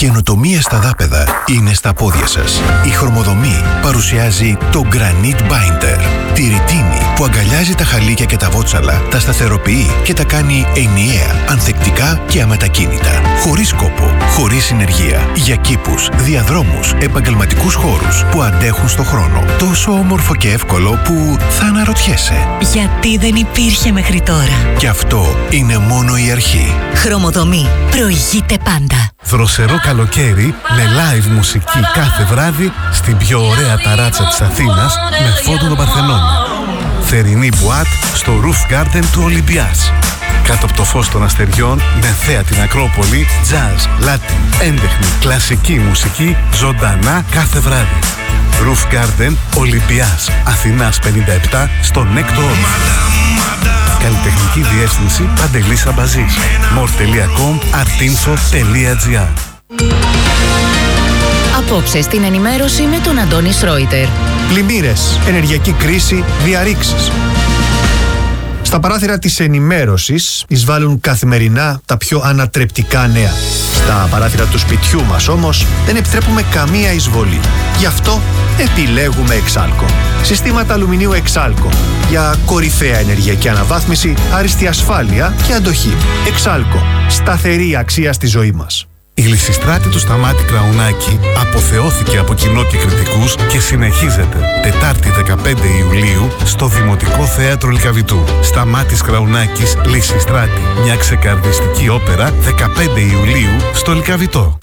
καινοτομία στα δάπεδα είναι στα πόδια σας. Η Χρωμοδομή παρουσιάζει το Granite Binder. Τη ρητίνη που αγκαλιάζει τα χαλίκια και τα βότσαλα, τα σταθεροποιεί και τα κάνει ενιαία, ανθεκτικά και αμετακίνητα. Χωρίς κόπο, χωρίς συνεργεία. Για κήπους, διαδρόμους, επαγγελματικούς χώρους που αντέχουν στο χρόνο. Τόσο όμορφο και εύκολο που θα αναρωτιέσαι. Γιατί δεν υπήρχε μέχρι τώρα. Και αυτό είναι μόνο η αρχή. Χρωμοδομή. Προηγείται πάντα. Δροσερό καλοκαίρι με live μουσική κάθε βράδυ στην πιο ωραία ταράτσα της Αθήνας με φόντο τον Παρθενώνα. Θερινή μπουάτ στο Roof Garden του Ολυμπιάς. Κάτω από το φως των αστεριών με θέα την Ακρόπολη, jazz, Latin, έντεχνη, κλασική μουσική ζωντανά κάθε βράδυ. Roof Garden Ολυμπιάς, Αθηνάς 57 στο Νέκτο Όρφου. Καλλιτεχνική διεύθυνση Παντελής Αμπαζής. more.com@artinfo.gr. Απόψε στην ενημέρωση με τον Αντώνη Σρόιτερ. Πλημμύρες, ενεργειακή κρίση, διαρρήξεις. Στα παράθυρα της ενημέρωσης εισβάλλουν καθημερινά τα πιο ανατρεπτικά νέα. Στα παράθυρα του σπιτιού μας όμως δεν επιτρέπουμε καμία εισβολή. Γι' αυτό επιλέγουμε Εξάλκο. Συστήματα αλουμινίου Εξάλκο για κορυφαία ενεργειακή αναβάθμιση, άριστη ασφάλεια και αντοχή. Εξάλκο. Σταθερή αξία στη ζωή μας. Η Λυσιστράτη του Σταμάτη Κραουνάκη αποθεώθηκε από κοινό και κριτικούς και συνεχίζεται Τετάρτη 15 Ιουλίου στο Δημοτικό Θέατρο Λυκαβητού. Σταμάτης Κραουνάκης, Λυσιστράτη. Μια ξεκαρδιστική όπερα 15 Ιουλίου στο Λυκαβητό.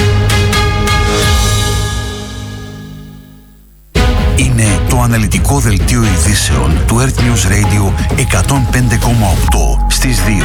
Είναι το αναλυτικό δελτίο ειδήσεων του Earth News Radio 105,8 στις 2.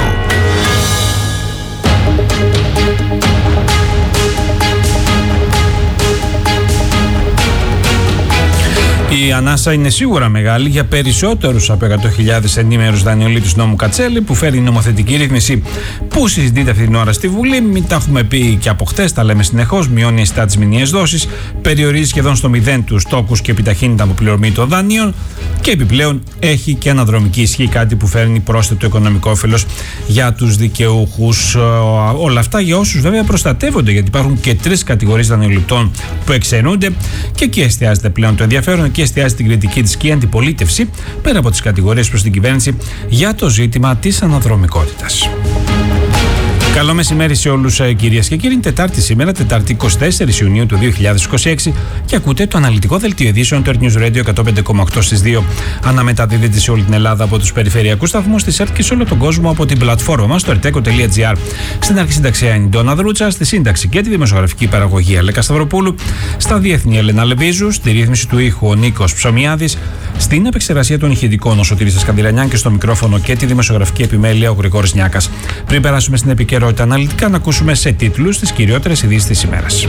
Η ανάσα είναι σίγουρα μεγάλη για περισσότερους από 100.000 ενήμερους δανειολήπτους νόμου Κατσέλη που φέρει νομοθετική ρύθμιση που συζητείται αυτή την ώρα στη Βουλή. Μην τα έχουμε πει και από χτες, τα λέμε συνεχώς. Μειώνει αισθητά τις μηνιαίες δόσεις, περιορίζει σχεδόν στο 0 τους τόκους και επιταχύνει την αποπληρωμή των δανείων και επιπλέον έχει και αναδρομική ισχύ, κάτι που φέρνει πρόσθετο οικονομικό όφελος για τους δικαιούχους. Όλα αυτά για όσους βέβαια προστατεύονται, γιατί υπάρχουν και 3 κατηγορίες δανειοληπτών που εξαιρούνται και εκεί εστιάζεται πλέον το ενδιαφέρον. Εκεί εστιάζει την κριτική της και η αντιπολίτευση, πέρα από τις κατηγορίες προς την κυβέρνηση, για το ζήτημα της αναδρομικότητας. Καλό μεσημέρι σε όλους, κυρίες και κύριοι. Είναι Τετάρτη σήμερα, Τετάρτη 24 Ιουνίου του 2026 και ακούτε το αναλυτικό δελτίο ειδήσεων του Earth News Radio 105,8 στις 2. Αναμεταδίδεται σε όλη την Ελλάδα από τους περιφερειακούς σταθμούς της Earth και σε όλο τον κόσμο από την πλατφόρμα μας στο erteco.gr. Στην αρχισυνταξία είναι η Ντόνα Δρούτσα, στη σύνταξη και τη δημοσιογραφική παραγωγή Αλέκα Σταυροπούλου, στα διεθνή Ελένα Λεβίζου, στη ρύθμιση του ήχου ο Νίκος Ψωμιάδης, στην επεξεργασία των ηχητικών ο Σωτήρης Σκανδυλανιάν και στο μικρόφωνο και τη δημοσιογραφική επιμέλεια ο Γρηγόρης Νιάκας. Πριν περάσουμε στην επικαιρότητα αναλυτικά, να ακούσουμε σε τίτλους τις κυριότερες ειδήσεις της ημέρας.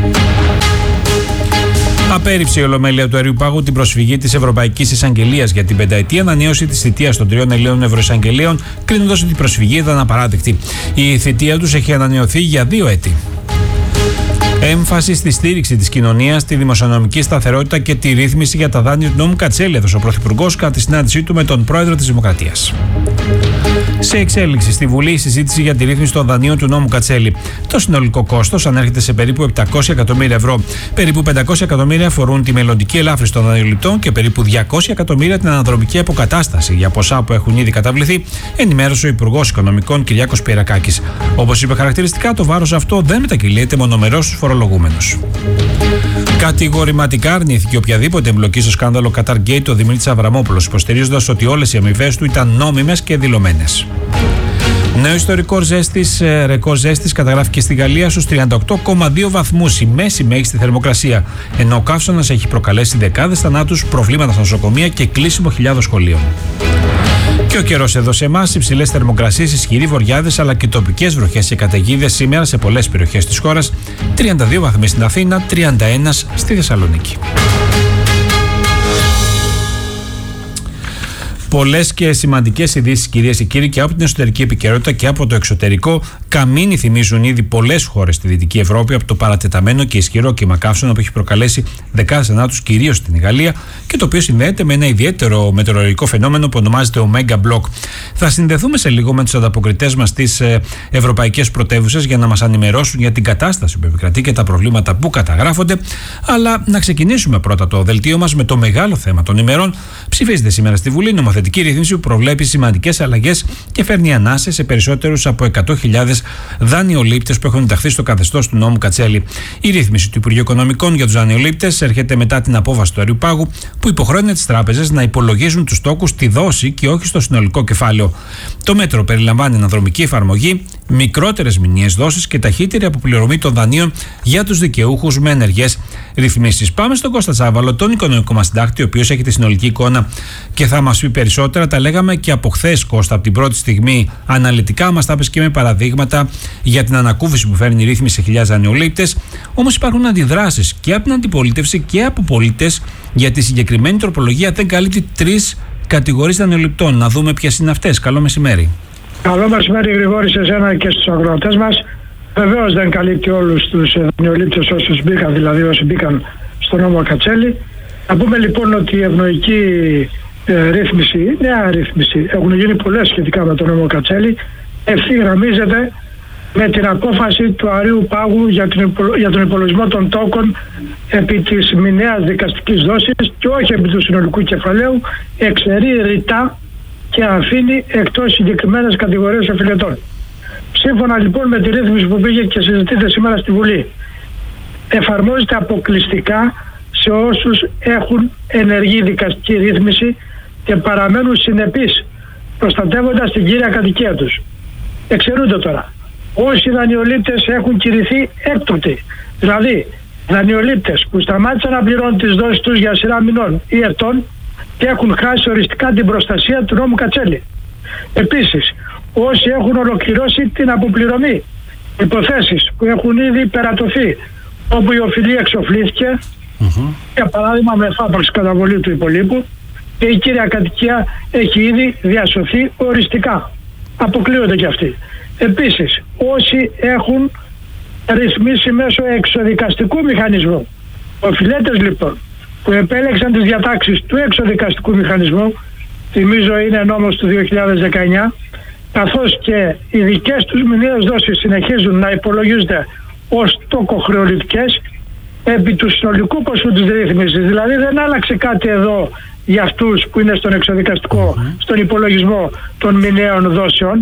Απέρριψε η Ολομέλεια του Αερίου Πάγου την προσφυγή της Ευρωπαϊκής Εισαγγελίας για την πενταετή ανανέωση της θητείας των 3 Ελλήνων Ευρωεισαγγελίων, κρίνοντας ότι η προσφυγή ήταν απαράδεκτη. Η θητεία τους έχει ανανεωθεί για 2 έτη. Έμφαση στη στήριξη της κοινωνίας, τη δημοσιονομική σταθερότητα και τη ρύθμιση για τα δάνεια του νόμου Κατσέλη, έδωσε ο Πρωθυπουργός κατά τη συνάντησή του με τον Πρόεδρο της Δημοκρατίας. Σε εξέλιξη στη Βουλή η συζήτηση για τη ρύθμιση των δανείων του νόμου Κατσέλη. Το συνολικό κόστος ανέρχεται σε περίπου 700 εκατομμύρια ευρώ. Περίπου 500 εκατομμύρια αφορούν τη μελλοντική ελάφρυνση των δανειοληπτών και περίπου 200 εκατομμύρια την αναδρομική αποκατάσταση για ποσά που έχουν ήδη καταβληθεί, ενημέρωσε ο Υπουργός Οικονομικών Κυριάκος Πυρακάκης. Όπως είπε χαρακτηριστικά, το βάρος αυτό δεν μετακυλείται μονομερώς στους φορολογούμενους. Κατηγορηματικά αρνήθηκε οποιαδήποτε εμπλοκή στο σκάνδαλο Qatargate ο Δημήτρης Αβραμόπουλος, υποστηρίζοντας ότι όλες οι αμοιβές του ήταν νόμιμες και δηλωμένες. Νέο ιστορικό ρεκόρ ζέστης καταγράφηκε στη Γαλλία στους 38,2 βαθμούς, η μέση μέγιστη θερμοκρασία, ενώ ο καύσωνας έχει προκαλέσει δεκάδες θανάτους, προβλήματα στα νοσοκομεία και κλείσιμο χιλιάδων σχολείων. Και ο καιρός εδώ σε εμάς, υψηλές θερμοκρασίες, ισχυροί βοριάδες αλλά και τοπικές βροχές και καταιγίδες σήμερα σε πολλές περιοχές της χώρας. 32 βαθμοί στην Αθήνα, 31 στη Θεσσαλονίκη. Πολλές και σημαντικές ειδήσεις, κυρίες και κύριοι, και από την εσωτερική επικαιρότητα και από το εξωτερικό. Καμίνοι θυμίζουν ήδη πολλές χώρες στη Δυτική Ευρώπη από το παρατεταμένο και ισχυρό κύμα καύσωνα που έχει προκαλέσει δεκάδες θανάτους, κυρίως στην Γαλλία, και το οποίο συνδέεται με ένα ιδιαίτερο μετεωρολογικό φαινόμενο που ονομάζεται Omega Block. Θα συνδεθούμε σε λίγο με τους ανταποκριτές μας στις ευρωπαϊκές πρωτεύουσες για να μας ενημερώσουν για την κατάσταση που επικρατεί και τα προβλήματα που καταγράφονται. Αλλά να ξεκινήσουμε πρώτα το δελτίο μας με το μεγάλο θέμα των ημερών. Ψηφίζεται σήμερα στη Βουλή νομοθετική ρύθμιση που προβλέπει σημαντικές αλλαγές και φέρνει ανάσες σε περισσότερους από 100.000 δανειολήπτες που έχουν ενταχθεί στο καθεστώς του νόμου Κατσέλη. Η ρύθμιση του Υπουργείου Οικονομικών για τους δανειολήπτες έρχεται μετά την απόφαση του Αριού Πάγου που υποχρεώνει τις τράπεζες να υπολογίζουν τους τόκους στη δόση και όχι στο συνολικό κεφάλαιο. Το μέτρο περιλαμβάνει αναδρομική εφαρμογή, μικρότερες μηνιαίες δόσεις και ταχύτερη αποπληρωμή των δανείων για τους δικαιούχους με ενεργές ρυθμίσεις. Πάμε στον Κώστα Τσάβαλο, τον οικονομικό μας συντάκτη, ο οποίος έχει τη συνολική εικόνα και θα μας πει περισσότερα. Τα λέγαμε και από χθες, Κώστα, από την πρώτη στιγμή αναλυτικά. Μας τα πες και με παραδείγματα για την ανακούφιση που φέρνει η ρύθμιση σε χιλιάδες δανειολήπτες. Όμως υπάρχουν αντιδράσεις και από την αντιπολίτευση και από πολίτες γιατί η συγκεκριμένη τροπολογία δεν καλύπτει τρεις κατηγορίες δανειοληπτών. Να δούμε ποιες είναι αυτές. Καλό μεσημέρι. Καλό μεσημέρι, Γρηγόρη, σε εσένα και στους αγρότες μας. Βεβαίως δεν καλύπτει όλους τους δανειολήπτες όσους μπήκαν, δηλαδή όσοι μπήκαν στο νόμο Κατσέλη. Να πούμε λοιπόν ότι η ευνοϊκή ρύθμιση, νέα ρύθμιση, έχουν γίνει πολλές σχετικά με τον νόμο Κατσέλη, ευθυγραμμίζεται με την απόφαση του Αρείου Πάγου για τον υπολογισμό των τόκων επί της μηνιαίας δικαστικής δόσης και όχι επί του συνολικού κεφαλαίου, εξαιρεί ρητά και αφήνει εκτός συγκεκριμένες κατηγορίες οφειλετών. Σύμφωνα λοιπόν με τη ρύθμιση που πήγε και συζητείται σήμερα στη Βουλή, εφαρμόζεται αποκλειστικά σε όσους έχουν ενεργή δικαστική ρύθμιση και παραμένουν συνεπείς προστατεύοντας την κύρια κατοικία τους. Εξαιρούνται τώρα όσοι δανειολήπτες έχουν κηρυθεί έκτοτε, δηλαδή δανειολήπτες που σταμάτησαν να πληρώνουν τις δόσεις τους για σειρά μηνών ή ετών και έχουν χάσει οριστικά την προστασία του νόμου Κατσέλη. Επίσης, όσοι έχουν ολοκληρώσει την αποπληρωμή, υποθέσεις που έχουν ήδη περατωθεί, όπου η οφειλή εξοφλήθηκε, για παράδειγμα με εφάπαξ καταβολή του υπολείπου, και η κύρια κατοικία έχει ήδη διασωθεί οριστικά. Αποκλείονται και αυτοί. Επίσης, όσοι έχουν ρυθμίσει μέσω εξοδικαστικού μηχανισμού, οφειλέτες λοιπόν που επέλεξαν τις διατάξεις του εξοδικαστικού μηχανισμού, θυμίζω είναι νόμος του 2019, καθώς και οι δικές τους μηνιαίες δόσεις συνεχίζουν να υπολογίζονται ως τοκοχρεωλητικές επί του συνολικού ποσού της ρύθμισης. Δηλαδή δεν άλλαξε κάτι εδώ για αυτούς που είναι στον εξοδικαστικό, στον υπολογισμό των μηνιαίων δόσεων.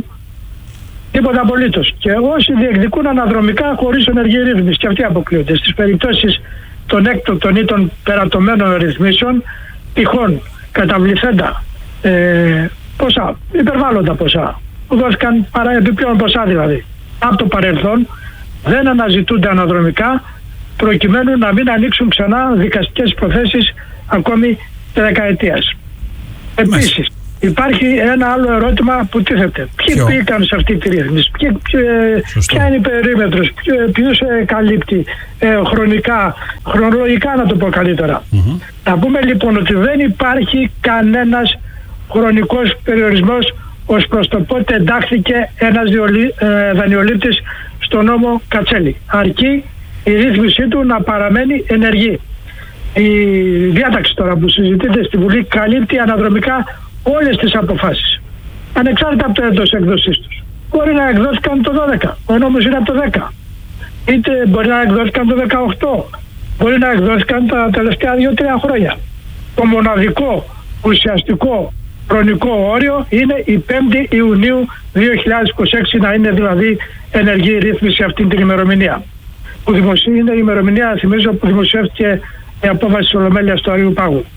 Τίποτα απολύτως. Και όσοι διεκδικούν αναδρομικά χωρίς ενεργή ρύθμιση, και αυτοί αποκλείονται. Στις περιπτώσεις των έκτοκτων ή των περατωμένων ρυθμίσεων, τυχόν καταβληθέντα ποσά, υπερβάλλοντα ποσά, που δόθηκαν επιπλέον ποσά δηλαδή από το παρελθόν, δεν αναζητούνται αναδρομικά προκειμένου να μην ανοίξουν ξανά δικαστικές υποθέσεις ακόμη δεκαετίας. Επίσης, υπάρχει ένα άλλο ερώτημα που τίθεται. Ποιοι πήγαν σε αυτή τη ρύθμιση, ποια είναι η περίμετρος, ποιους καλύπτει χρονολογικά, να το πω καλύτερα. Να πούμε λοιπόν ότι δεν υπάρχει κανένας χρονικός περιορισμός ως προς το πότε εντάχθηκε ένας δανειολήπτης στο νόμο Κατσέλη. Αρκεί η ρύθμισή του να παραμένει ενεργή. Η διάταξη τώρα που συζητείται στη Βουλή καλύπτει αναδρομικά όλες τις αποφάσεις, ανεξάρτητα από το έτος έκδοσής τους. Μπορεί να εκδόθηκαν το 12, ο νόμος είναι από το 10. Είτε μπορεί να εκδόθηκαν το 18, μπορεί να εκδόθηκαν τα τελευταία 2-3 χρόνια. Το μοναδικό ουσιαστικό χρονικό όριο είναι η 5η Ιουνίου 2026, να είναι δηλαδή ενεργή η ρύθμιση αυτή την ημερομηνία. Που είναι η ημερομηνία, θυμίζω, που δημοσιεύτηκε η απόφαση της Ολομέλειας του Αρείου Πάγου.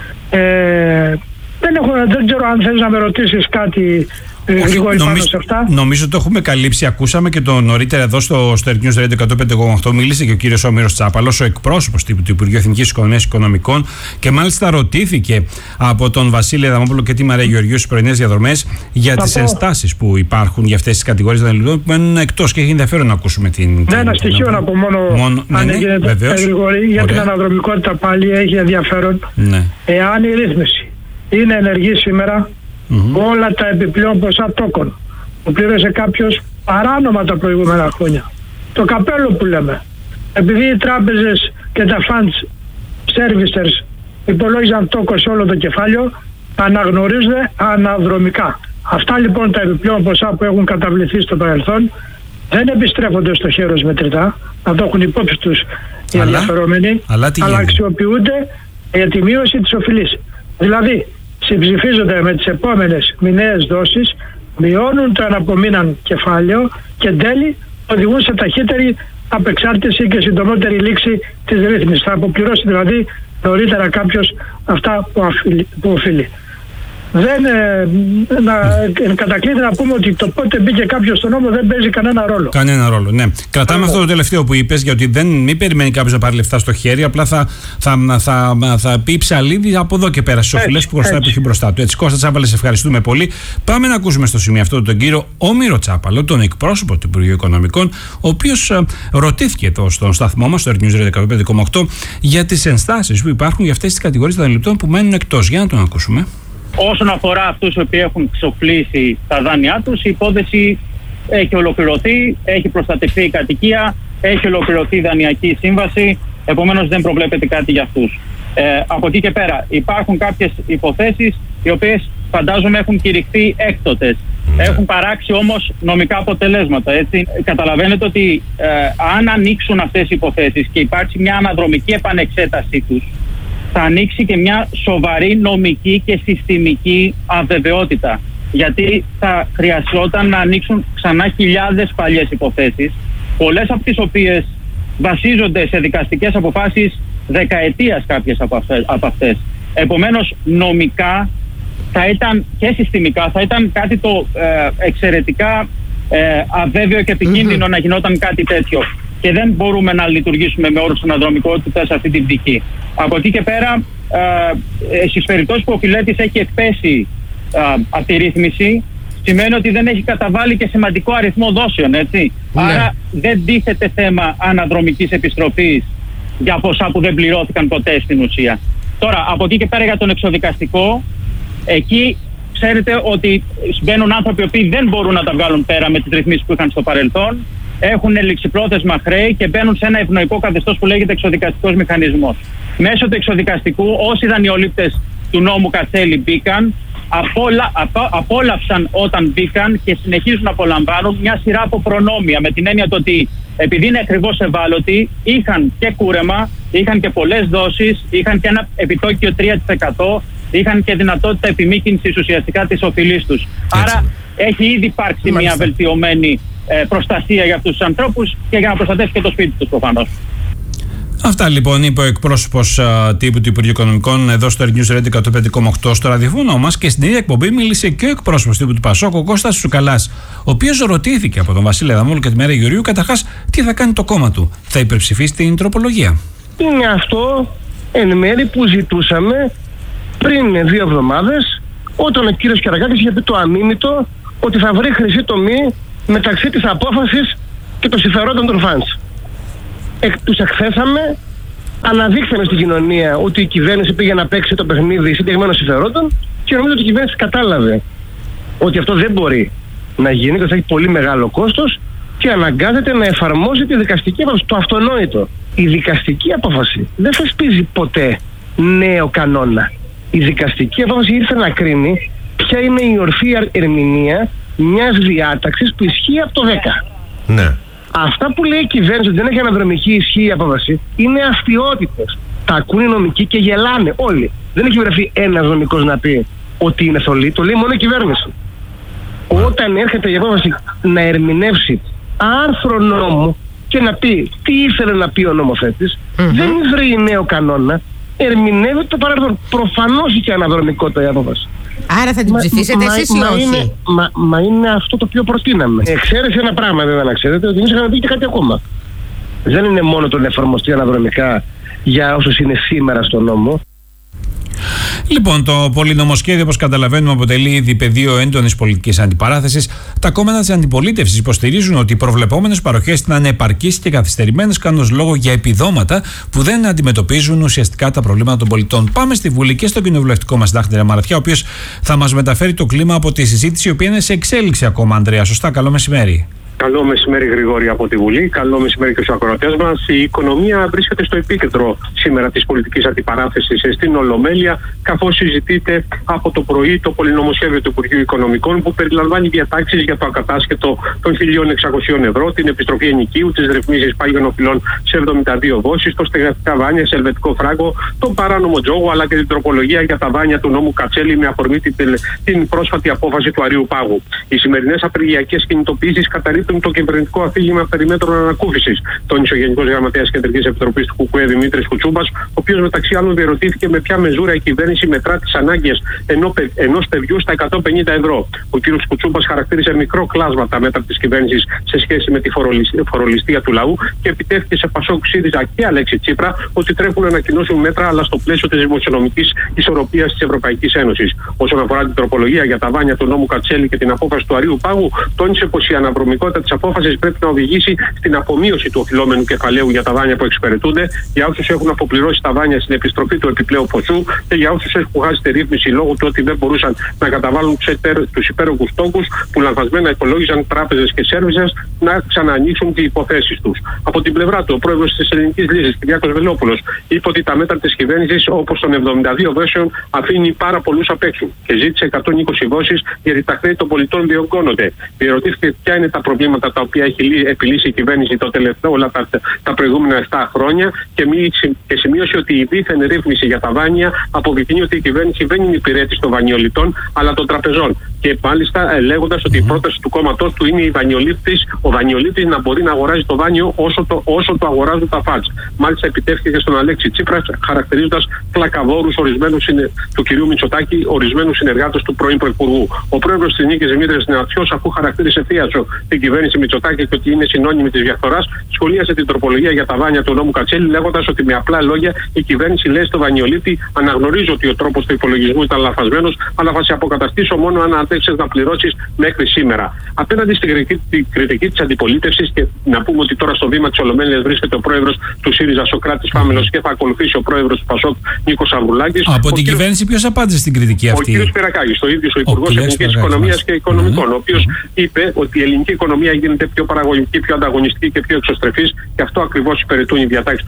Δεν ξέρω αν θέλεις να με ρωτήσεις κάτι γρήγορα πάνω σε αυτά. Νομίζω το έχουμε καλύψει. Ακούσαμε και το νωρίτερα εδώ στο News Radio 105,8. Μίλησε και ο κύριος Όμηρος Τσάπαλος, ο εκπρόσωπος του Υπουργείου Εθνικής Οικονομίας και Οικονομικών, και μάλιστα ρωτήθηκε από τον Βασίλη Αδαμόπουλο και τη Μαρία Γεωργίου στις πρωινές διαδρομές για τις ενστάσεις που υπάρχουν για αυτές τις κατηγορίες δανειοληπτών που μένουν εκτός, και έχει ενδιαφέρον να ακούσουμε την. Ένα στοιχείο να πω μόνο αν γίνεται γρήγορη, για την αναδρομικότητα πάλι έχει ενδιαφέρον. Εάν η ρύθμιση είναι ενεργή σήμερα, όλα τα επιπλέον ποσά τόκων που πλήρωσε κάποιος παράνομα τα προηγούμενα χρόνια. Το καπέλο που λέμε. Επειδή οι τράπεζες και τα funds servicers υπολόγιζαν τόκο σε όλο το κεφάλαιο, αναγνωρίζονται αναδρομικά. Αυτά λοιπόν τα επιπλέον ποσά που έχουν καταβληθεί στο παρελθόν δεν επιστρέφονται στο χέρος μετρητά, να το έχουν υπόψη τους οι ενδιαφερόμενοι, αλλά αξιοποιούνται για τη μείωση της οφειλής. Δηλαδή, συμψηφίζονται με τις επόμενες μηνιαίες δόσεις, μειώνουν το αναπομείναν κεφάλαιο και εν τέλει οδηγούν σε ταχύτερη απεξάρτηση και συντομότερη λήξη της ρύθμισης. Θα αποπληρώσει δηλαδή νωρίτερα κάποιος αυτά που οφείλει. Κατακλείδη να πούμε ότι το πότε μπήκε κάποιος στον νόμο δεν παίζει κανένα ρόλο. Κανένα ρόλο, ναι. Κρατάμε αυτό το τελευταίο που είπες, γιατί μην περιμένει κάποιος να πάρει λεφτά στο χέρι, απλά θα πει ψαλίδι από εδώ και πέρα στις οφειλές που χρωστάει, που έχει μπροστά του. Έτσι, Κώστα Τσάπαλε, σε ευχαριστούμε πολύ. Πάμε να ακούσουμε στο σημείο αυτό τον κύριο Όμηρο Τσάπαλο, τον εκπρόσωπο του Υπουργείου Οικονομικών, ο οποίος ρωτήθηκε εδώ στον σταθμό μας, στο News Radio 105,8, για τις ενστάσεις που υπάρχουν για αυτές τις κατηγορίες δανειοληπτών που μένουν εκτός. Για να τον ακούσουμε. Όσον αφορά αυτούς οι οποίοι έχουν ξοφλήσει τα δάνειά τους, η υπόθεση έχει ολοκληρωθεί, έχει προστατευτεί η κατοικία, έχει ολοκληρωθεί η δανειακή σύμβαση, επομένως δεν προβλέπεται κάτι για αυτούς. Από εκεί και πέρα υπάρχουν κάποιες υποθέσεις οι οποίες φαντάζομαι έχουν κηρυχθεί έκτοτες. Έχουν παράξει όμως νομικά αποτελέσματα. Έτσι. Καταλαβαίνετε ότι αν ανοίξουν αυτές οι υποθέσεις και υπάρξει μια αναδρομική επανεξέτασή τους, θα ανοίξει και μια σοβαρή νομική και συστημική αβεβαιότητα. Γιατί θα χρειαζόταν να ανοίξουν ξανά χιλιάδες παλιές υποθέσεις, πολλές από τις οποίες βασίζονται σε δικαστικές αποφάσεις δεκαετίας κάποιες από αυτές. Επομένως, νομικά θα ήταν και συστημικά θα ήταν κάτι το εξαιρετικά αβέβαιο και επικίνδυνο να γινόταν κάτι τέτοιο. Και δεν μπορούμε να λειτουργήσουμε με όρους αναδρομικότητας σε αυτή την πτυχή. Από εκεί και πέρα, στις περιπτώσεις που ο φιλέτης έχει εκπέσει από τη ρύθμιση, σημαίνει ότι δεν έχει καταβάλει και σημαντικό αριθμό δόσεων, έτσι. Ναι. Άρα δεν τίθεται θέμα αναδρομικής επιστροφής για ποσά που δεν πληρώθηκαν ποτέ στην ουσία. Τώρα, από εκεί και πέρα για τον εξοδικαστικό, εκεί ξέρετε ότι μπαίνουν άνθρωποι οι οποίοι δεν μπορούν να τα βγάλουν πέρα με τις ρυθμίσεις που είχαν στο παρελθόν, έχουν ληξιπρόθεσμα χρέη και μπαίνουν σε ένα ευνοϊκό καθεστώς που λέγεται εξοδικαστικός μηχανισμός. Μέσω του εξοδικαστικού, όσοι δανειολήπτες του νόμου Κατσέλη μπήκαν, απόλαυσαν όταν μπήκαν και συνεχίζουν να απολαμβάνουν μια σειρά από προνόμια, με την έννοια ότι επειδή είναι ακριβώς ευάλωτοι, είχαν και κούρεμα, είχαν και πολλές δόσεις, είχαν και ένα επιτόκιο 3%, είχαν και δυνατότητα επιμήκυνσης ουσιαστικά της οφειλής τους. Άρα έχει ήδη υπάρξει μια βελτιωμένη προστασία για αυτούς τους ανθρώπους και για να προστατεύσει και το σπίτι τους προφανώς. Αυτά λοιπόν είπε ο εκπρόσωπος τύπου του Υπουργείου Οικονομικών εδώ στο News Radio 105,8 στο ραδιοφώνο μας, και στην ίδια εκπομπή μίλησε και ο εκπρόσωπος τύπου του Πασόκ, ο Κώστας Τσουκαλάς, ο οποίος ρωτήθηκε από τον Βασίλη Αδαμόπουλο και τη Μέρα Γεωργίου καταρχάς τι θα κάνει το κόμμα του. Θα υπερψηφίσει την τροπολογία? Είναι αυτό εν μέρη που ζητούσαμε πριν 2 εβδομάδες, όταν ο κύριος Κεραγκάκης είχε πει το αμίμητο ότι θα βρει χρυσή τομή μεταξύ της απόφασης και των συμφερόντων των φαντς. Τους εκθέσαμε, αναδείξαμε στην κοινωνία ότι η κυβέρνηση πήγε να παίξει το παιχνίδι συγκεκριμένων συμφερόντων και νομίζω ότι η κυβέρνηση κατάλαβε ότι αυτό δεν μπορεί να γίνει και θα έχει πολύ μεγάλο κόστος και αναγκάζεται να εφαρμόσει τη δικαστική απόφαση. Το αυτονόητο. Η δικαστική απόφαση δεν θεσπίζει ποτέ νέο κανόνα. Η δικαστική απόφαση ήρθε να κρίνει ποια είναι η ορθή ερμηνεία μιας διάταξης που ισχύει από το 10. Ναι. Αυτά που λέει η κυβέρνηση ότι δεν έχει αναδρομική ισχύ η απόφαση είναι αστιότητες. Τα ακούν οι νομικοί και γελάνε όλοι. Δεν έχει βρεθεί ένας νομικός να πει ότι είναι θολή, το λέει μόνο η κυβέρνηση. Όταν έρχεται η απόφαση να ερμηνεύσει άρθρο νόμου και να πει τι ήθελε να πει ο νομοθέτης, δεν βρει νέο κανόνα, ερμηνεύει το παρελθόν. Προφανώς είχε αναδρομικότητα η απόφαση. Άρα θα την ψηφίσετε εσείς ή όχι? Μα είναι αυτό το οποίο προτείναμε. Εξαίρεση ένα πράγμα βέβαια να ξέρετε, ότι εμείς είχαμε πει και κάτι ακόμα. Δεν είναι μόνο το να εφαρμοστεί αναδρομικά για όσους είναι σήμερα στο νόμο. Λοιπόν, το πολυνομοσχέδιο, όπως καταλαβαίνουμε, αποτελεί ήδη πεδίο έντονης πολιτικής αντιπαράθεσης. Τα κόμματα της αντιπολίτευσης υποστηρίζουν ότι οι προβλεπόμενες παροχές ήταν ανεπαρκείς και καθυστερημένες, κάνοντας λόγο για επιδόματα που δεν αντιμετωπίζουν ουσιαστικά τα προβλήματα των πολιτών. Πάμε στη Βουλή και στο κοινοβουλευτικό μας συντάκτη Μαρατιά, ο οποίος θα μας μεταφέρει το κλίμα από τη συζήτηση, η οποία είναι σε εξέλιξη ακόμα. Ανδρέα, σωστά? Καλό μεσημέρι. Καλό μεσημέρι, Γρηγόρη, από τη Βουλή. Καλό μεσημέρι και στους ακροατές μας. Η οικονομία βρίσκεται στο επίκεντρο σήμερα της πολιτικής αντιπαράθεσης στην Ολομέλεια, καθώς συζητείται από το πρωί το πολυνομοσχέδιο του Υπουργείου Οικονομικών, που περιλαμβάνει διατάξεις για το ακατάσχετο των 1.600 ευρώ, την επιστροφή ενοικίου, τις ρυθμίσεις πάγιων οφειλών σε 72 δόσεις, το στεγαστικά δάνεια σε ελβετικό φράγκο, τον παράνομο τζόγο, αλλά και την τροπολογία για τα δάνεια του νόμου Κατσέλη με αφορμή την πρόσφατη απόφαση του Αρείου Πάγου. Οι σημερινές απεργιακές κινητοποιήσεις καταρρύπτουν το κυβερνητικό αφήγημα περί μέτρων ανακούφισης, τόνισε ο Γενικός Γραμματέας Κεντρικής Επιτροπής του ΚΚΕ Δημήτρης Κουτσούμπας, ο οποίος μεταξύ άλλων διερωτήθηκε με ποια μεζούρα η κυβέρνηση μετρά τις ανάγκες ενός παιδιού στα 150 ευρώ. Ο κ. Κουτσούμπας χαρακτήρισε μικρό κλάσμα τα μέτρα της κυβέρνησης σε σχέση με τη φορολιστία του λαού και επιτέθηκε σε Πασόκ, ΣΥΡΙΖΑ και Αλέξη Τσίπρα ότι τρέχουν να ανακοινώσουν μέτρα, αλλά στο πλαίσιο της δημοσιονομικής ισορροπίας της Ευρωπαϊκής Ένωσης. Όσον αφορά την τροπολογία για τα δάνεια του νόμου Κατσέλη και την απόφαση του Αρείου Πάγου, τόνισε πως η αναδρομικότητα της απόφασης πρέπει να οδηγήσει στην απομείωση του οφειλόμενου κεφαλαίου για τα δάνεια που εξυπηρετούνται, για όσους έχουν αποπληρώσει τα δάνεια στην επιστροφή του επιπλέον ποσού και για όσους έχουν χάσει τη ρύθμιση λόγω του ότι δεν μπορούσαν να καταβάλουν τους υπέρογους τόκους που λανθασμένα υπολόγιζαν τράπεζες και σέρβισες να ξαναανοίξουν τις υποθέσεις τους. Από την πλευρά του, ο πρόεδρος της Ελληνικής Λύσης, Κυριάκος Βελόπουλος, είπε ότι τα μέτρα της κυβέρνησης, όπως των 72 δόσεων, αφήνει πάρα πολλούς απ' έξω και ζήτησε 120 δόσεις γιατί τα χρέη των πολιτών διωγγώνονται. Διερωτήθηκε ποια είναι τα προβλήματα τα οποία έχει επιλύσει η κυβέρνηση το τελευταίο, όλα τα προηγούμενα 7 χρόνια και σημείωσε ότι η δίθεν ρύθμιση για τα δάνεια αποδεικνύει ότι η κυβέρνηση δεν είναι υπηρέτης των δανειοληπτών αλλά των τραπεζών. Και μάλιστα λέγοντας ότι η πρόταση του κόμματός του είναι ο δανειολήπτης να μπορεί να αγοράζει το δάνειο όσο το αγοράζουν τα φαντς. Μάλιστα επιτεύχθηκε στον Αλέξη Τσίπρα, χαρακτηρίζοντας πλακαδόρους του κ. Μητσοτάκη, ορισμένους συνεργάτες του πρώην Πρωθυπουργού. Ο πρόεδρος της Νίκης Δημήτρης Νεατσιός, αφού χαρακτήρισε θίασο την κυβέρνηση Μητσοτάκη και ότι είναι συνώνυμη της διαφθοράς, σχολίασε την τροπολογία για τα δάνεια του νόμου Κατσέλη, λέγοντας ότι με απλά λόγια η κυβέρνηση λέει στο δανειολήπτη: αναγνωρίζω ότι ο τρόπος του υπολογισμού ήταν λαθασμένος, αλλά θα σε αποκαταστήσω μόνο αν αντέξεις να πληρώσεις μέχρι σήμερα. Απέναντι στην κριτική της αντιπολίτευσης, και να πούμε ότι τώρα στο βήμα της Ολομέλειας βρίσκεται ο πρόεδρος του ΣΥΡΙΖΑ Σωκράτης Φάμελος και θα ακολουθήσει ο πρόεδρος του ΠΑΣΟΚ Νίκος Αβρουλάκης. Από την κυβέρνηση, ποιος απάντησε στην κριτική αυτή? Ο κ. Σπυρακάκης, το ίδιο ο Υπουργός Εθνικής Οικονομίας και Οικονομικών, ο οποίος είπε ότι η ελληνική οικονομία γίνεται πιο παραγωγική, πιο ανταγωνιστική και πιο εξωστρεφής, και αυτό ακριβώς υπηρετούν οι διατάξεις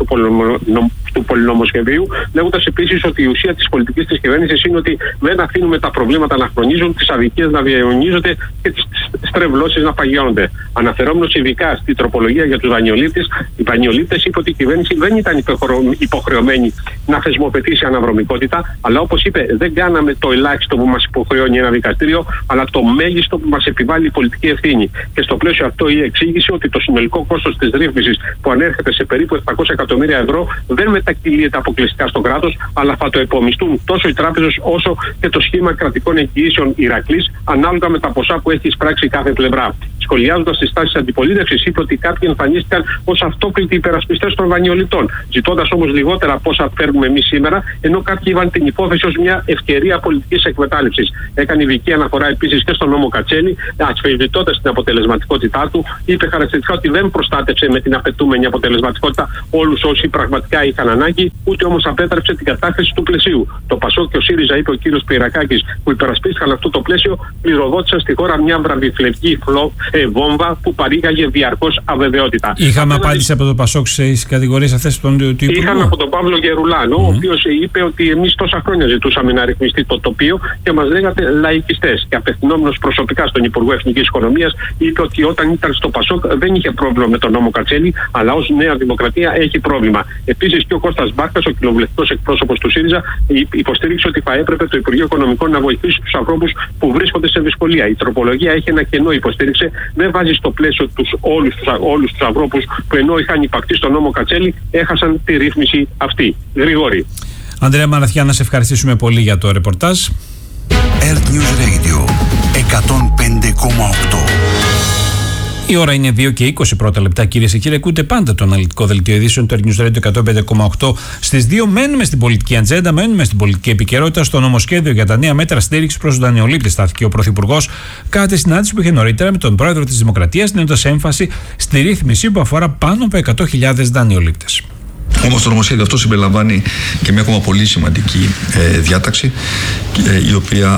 του πολυνομοσχεδίου, λέγοντας επίσης ότι η ουσία της πολιτικής της κυβέρνησης είναι ότι δεν αφήνουμε τα προβλήματα να χρονίζουν, τις αδικίες να διαιωνίζονται και τις στρεβλώσεις να παγιώνονται. Αναφερόμενος ειδικά στην τροπολογία για τους δανειολήπτες, οι δανειολήπτες είπε ότι η κυβέρνηση δεν ήταν υποχρεωμένη να θεσμοθετήσει αναδρομικότητα, αλλά όπως είπε, δεν κάναμε το ελάχιστο που μας υποχρεώνει ένα δικαστήριο, αλλά το μέγιστο που μας επιβάλλει η πολιτική ευθύνη. Και στο πλαίσιο αυτό η εξήγηση ότι το συνολικό κόστος της ρύθμισης, που ανέρχεται σε περίπου 700 εκατομμύρια ευρώ, δεν μετακυλείται αποκλειστικά στο κράτος, αλλά θα το επομιστούν τόσο οι τράπεζες όσο και το σχήμα κρατικών εγγυήσεων Ηρακλής, ανάλογα με τα ποσά που έχει εισπράξει κάθε πλευρά. Σχολιάζοντας τις τάσεις της αντιπολίτευσης, είπε ότι κάποιοι εμφανίστηκαν ως αυτόκλητοι υπερασπιστές των δανειοληπτών, ζητώντας όμως λιγότερα από όσα φέρνουμε εμείς σήμερα, ενώ κάποιοι είδαν την υπόθεση ως μια ευκαιρία πολιτικής εκμετάλλευσης. Έκανε ειδική αναφορά επίσης και στον νόμο Κατσέλη, αμφισβητώντας την αποτελεσματικότητά του, είπε χαρακτηριστικά ότι δεν προστάτευσε με την απαιτούμενη αποτελεσματικότητα όλους όσοι πραγματικά είχαν ανάγκη, ούτε όμως απέτρεψε την κατάχρηση του πλαισίου. Το ΠΑΣΟΚ και ο ΣΥΡΙΖΑ, είπε ο κ. Σπυρακάκης, που υπερασπίστηκαν αυτό το πλαίσιο, πληροδότησαν στη χώρα μια βραβυφλευγή βόμβα που παρήγαγε διαρκώς αβεβαιότητα. Είχαμε απάντηση από το ΠΑΣΟΚ στις κατηγορίες αυτές του Υπουργού? Είχαμε από τον Παύλο Γερουλάνο, ο οποίος είπε ότι εμείς τόσα χρόνια ζητούσαμε να ρυθμιστεί το τοπίο και μας λέγατε λαϊκιστές. Και απευθυνόμενος προσωπικά στον Υπουργό Εθνικής Οικονομίας, είπε ότι όταν ήταν στο ΠΑΣΟΚ δεν είχε πρόβλημα με τον νόμο Κατσέλη, αλλά ως Νέα Δημοκρατία έχει πρόβλημα. Επίσης και ο Κώστας Μπάρκας, ο κοινοβουλευτικός εκπρόσωπος του ΣΥΡΙΖΑ, υποστήριξε ότι θα έπρεπε το Υπουργείο Οικονομικών να βοηθήσει τους ανθρώπους που βρίσκονται σε δυσκολία. Η τροπολογία έχει ένα κενό, υποστήριξε, δεν βάζει στο πλαίσιο όλους τους ανθρώπους που ενώ είχαν υπακτήσει στον νόμο Κατσέλη έχασαν τη ρύθμιση αυτή. Γρηγόρη. Ανδρέα Μαραθιά, να σε ευχαριστήσουμε πολύ για το ρεπορτάζ. Earth News Radio 105,8. Η ώρα είναι 2 και 20 πρώτα λεπτά, κυρίες και κύριοι. Ακούτε πάντα το αναλυτικό δελτίο ειδήσεων του News Radio 105,8. Στις 2 μένουμε στην πολιτική ατζέντα, μένουμε στην πολιτική επικαιρότητα. Στο νομοσχέδιο για τα νέα μέτρα στήριξη προς τους δανειολήπτες στάθηκε ο Πρωθυπουργός κατά τη συνάντηση που είχε νωρίτερα με τον Πρόεδρο της Δημοκρατίας, δίνοντας έμφαση στη ρύθμιση που αφορά πάνω από 100.000 δανειολήπτες. Όμως το νομοσχέδιο αυτό συμπεριλαμβάνει και μια ακόμα πολύ σημαντική διάταξη, η οποία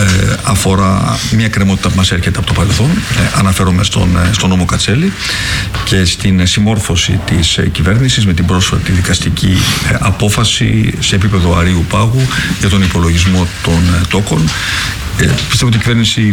αφορά μια εκκρεμότητα που μας έρχεται από το παρελθόν. Αναφέρομαι στον νόμο Κατσέλη και στην συμμόρφωση της κυβέρνησης με την πρόσφατη δικαστική απόφαση σε επίπεδο αρείου πάγου για τον υπολογισμό των τόκων. Πιστεύω ότι η κυβέρνηση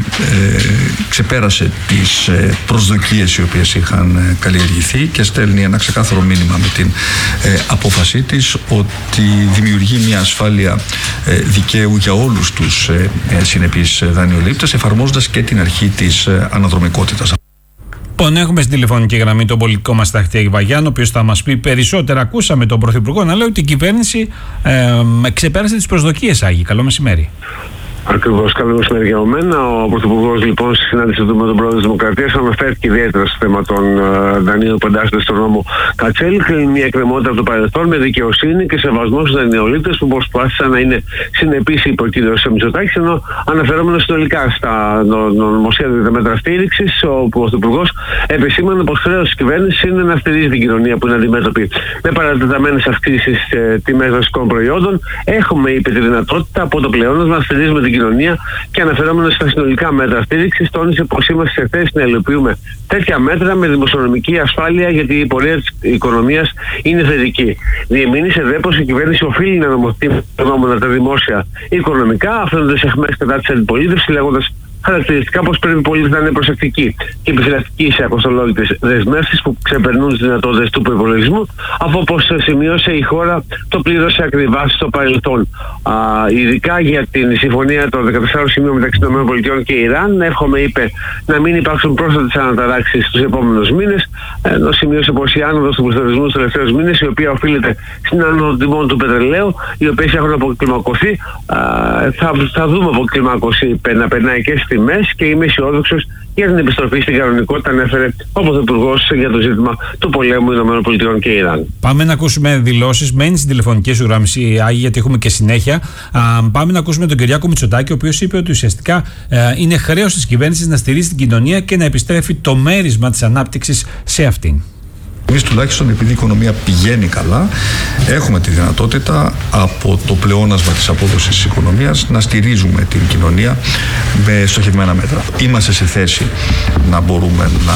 ξεπέρασε τις προσδοκίες οι οποίες είχαν καλλιεργηθεί και στέλνει ένα ξεκάθαρο μήνυμα με την απόφασή της ότι δημιουργεί μια ασφάλεια δικαίου για όλους τους συνεπείς δανειολήπτες, εφαρμόζοντας και την αρχή της αναδρομικότητας. Έχουμε στην τηλεφωνική γραμμή τον πολιτικό μας ταχτή Άγη Βαγιάννη, ο οποίος θα μας πει περισσότερα. Ακούσαμε τον Πρωθυπουργό να λέει ότι η κυβέρνηση ξεπέρασε τις προσδοκίες, Άγη. Καλό μεσημέρι. Ακριβώς, καλό μεσημέρι για μένα. Ο Πρωθυπουργός λοιπόν στη συνάντηση του με τον Πρόεδρο της Δημοκρατίας αναφέρθηκε ιδιαίτερα στο θέμα των δανείων που εντάσσονται στον νόμο Κατσέλη. Κλείνει μια εκκρεμότητα από το παρελθόν με δικαιοσύνη και σεβασμό στους δανειολήπτες που προσπάθησαν να είναι συνεπείς υπό ο κ. Μητσοτάκης, ενώ αναφερόμενο συνολικά στα νομοσχέδια για τα μέτρα στήριξης, ο Πρωθυπουργός επισήμανε πως χρέος της κυβέρνησης είναι να στηρίζει την κοινωνία που είναι αντιμέτωπη με παρατεταμένες αυξήσεις τιμές βασικών προϊόντων. Έχουμε, είπε, τη δυνατότητα από το πλεόνασμα να στηρίζουμε την κοινωνία και αναφερόμενο στα συνολικά μέτρα στήριξης, τόνισε πως είμαστε σε θέση να υλοποιούμε τέτοια μέτρα με δημοσιονομική ασφάλεια, γιατί η πορεία της οικονομίας είναι θετική. Διεμήνυσε δε πως η κυβέρνηση οφείλει να νομοθετεί με τα δημόσια οικονομικά, αφήνοντας αιχμές κατά της αντιπολίτευσης, λέγοντας χαρακτηριστικά πως πρέπει πολύ να είναι προσεκτική και επιφυλακτική σε ακοστολόγητες δεσμεύσεις που ξεπερνούν τις δυνατότητες του προϋπολογισμού, αφού όπως σημείωσε η χώρα το πλήρωσε ακριβά στο παρελθόν. Ειδικά για την συμφωνία των 14 σημείων μεταξύ των ΗΠΑ και Ιράν, εύχομαι, είπε, να μην υπάρξουν πρόσθετες αναταράξεις στους επόμενους μήνες, ενώ σημείωσε πως η άνοδος του πληθωρισμού στους τελευταίους μήνες, η οποία οφείλεται στην άνοδο τιμών του πετρελαίου, οι οποίες έχουν αποκλιμακωθεί, θα δούμε αποκλιμάκωση να περνάει και στις τιμές, και είμαι αισιόδοξος για την επιστροφή στην κανονικότητα, ανέφερε ο Πρωθυπουργός για το ζήτημα του πολέμου ΗΠΑ και Ιράν. Πάμε να ακούσουμε δηλώσεις. Μένει στην τηλεφωνική σου γραμμή, Άγη, γιατί έχουμε και συνέχεια. Πάμε να ακούσουμε τον Κυριάκο Μητσοτάκη, ο οποίος είπε ότι ουσιαστικά είναι χρέος της κυβέρνησης να στηρίζει την κοινωνία και να επιστρέφει το μέρισμα της ανάπτυξης σε αυτήν. Εμείς τουλάχιστον, επειδή η οικονομία πηγαίνει καλά, έχουμε τη δυνατότητα από το πλεόνασμα της απόδοσης της οικονομίας να στηρίζουμε την κοινωνία με στοχευμένα μέτρα. Είμαστε σε θέση να μπορούμε να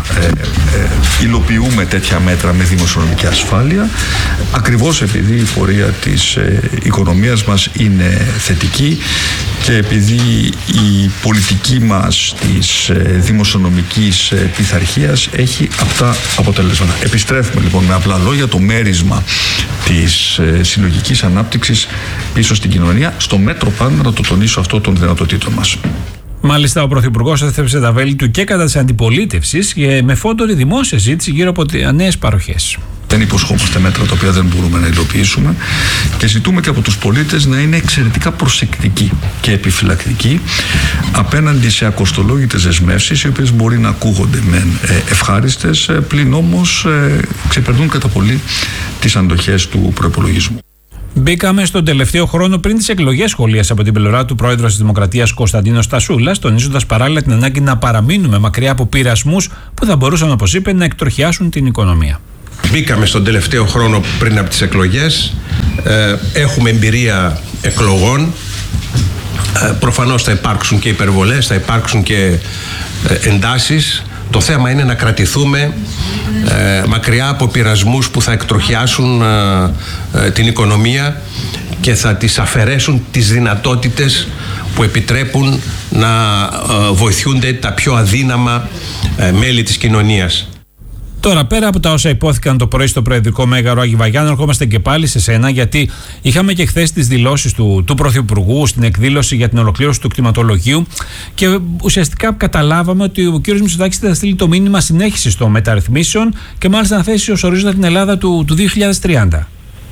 υλοποιούμε τέτοια μέτρα με δημοσιονομική ασφάλεια, ακριβώς επειδή η πορεία της οικονομίας μας είναι θετική και επειδή η πολιτική μας της δημοσιονομικής πειθαρχίας έχει αυτά αποτελέσματα. Επιστρέφουμε λοιπόν με απλά λόγια το μέρισμα της συλλογικής ανάπτυξης πίσω στην κοινωνία, στο μέτρο πάντα, να το τονίσω αυτό, των δυνατοτήτων μας. Μάλιστα, ο Πρωθυπουργός έθεψε τα βέλη του και κατά της αντιπολίτευσης και με φόντορη δημόσια ζήτηση γύρω από νέες παροχές. Δεν υποσχόμαστε μέτρα τα οποία δεν μπορούμε να υλοποιήσουμε και ζητούμε και από τους πολίτες να είναι εξαιρετικά προσεκτικοί και επιφυλακτικοί απέναντι σε ακοστολόγητες δεσμεύσεις, οι οποίες μπορεί να ακούγονται μεν ευχάριστες, πλην όμως ξεπερνούν κατά πολύ τις αντοχές του προϋπολογισμού. Μπήκαμε στον τελευταίο χρόνο πριν τις εκλογές, σχολίασε από την πλευρά του Πρόεδρος της Δημοκρατίας Κωνσταντίνος Τασούλας, τονίζοντας παράλληλα την ανάγκη να παραμείνουμε μακριά από πειρασμούς που θα μπορούσαν, όπως είπε, να εκτροχιάσουν την οικονομία. Μπήκαμε στον τελευταίο χρόνο πριν από τις εκλογές. Έχουμε εμπειρία εκλογών. Προφανώς θα υπάρξουν και υπερβολές, θα υπάρξουν και εντάσεις. Το θέμα είναι να κρατηθούμε μακριά από πειρασμούς που θα εκτροχιάσουν την οικονομία και θα τις αφαιρέσουν τις δυνατότητες που επιτρέπουν να βοηθούνται τα πιο αδύναμα μέλη της κοινωνίας. Τώρα, πέρα από τα όσα υπόθηκαν το πρωί στο Προεδρικό Μέγαρο Άγη Βαγιάννη, ερχόμαστε και πάλι σε σένα, γιατί είχαμε και χθες τις δηλώσεις του Πρωθυπουργού στην εκδήλωση για την ολοκλήρωση του κτηματολογίου και ουσιαστικά καταλάβαμε ότι ο κ. Μητσοτάκης θα στείλει το μήνυμα συνέχισης των μεταρρυθμίσεων και μάλιστα να θέσει ως ορίζοντα την Ελλάδα του 2030.